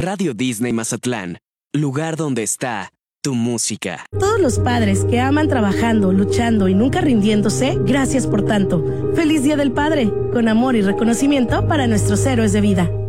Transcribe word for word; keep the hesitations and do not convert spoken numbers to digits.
Radio Disney Mazatlán, lugar donde está tu música. Todos los padres que aman trabajando, luchando y nunca rindiéndose, gracias por tanto. Feliz Día del Padre, con amor y reconocimiento para nuestros héroes de vida.